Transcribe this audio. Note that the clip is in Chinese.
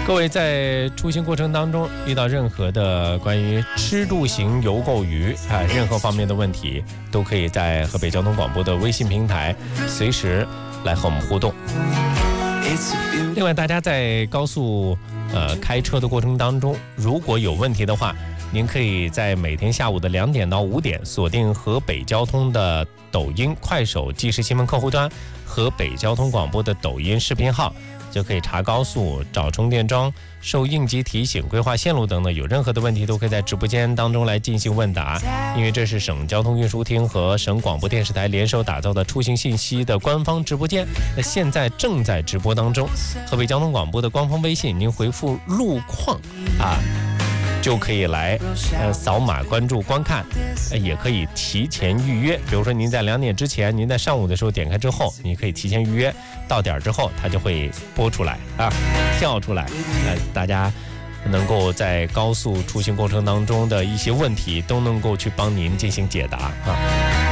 各位在出行过程当中遇到任何的关于吃住行游购娱任何方面的问题，都可以在河北交通广播的微信平台随时来和我们互动。另外，大家在高速开车的过程当中，如果有问题的话，您可以在每天下午的2点到5点锁定河北交通的抖音、快手即时新闻客户端，河北交通广播的抖音视频号，就可以查高速、找充电桩、受应急提醒、规划线路等等，有任何的问题都可以在直播间当中来进行问答。因为这是省交通运输厅和省广播电视台联手打造的出行信息的官方直播间，那现在正在直播当中。河北交通广播的官方微信，您回复路况就可以来扫码关注观看，也可以提前预约。比如说您在2点之前，您在上午的时候点开之后，你可以提前预约，到点之后它就会播出来跳出来，大家能够在高速出行过程当中的一些问题都能够去帮您进行解答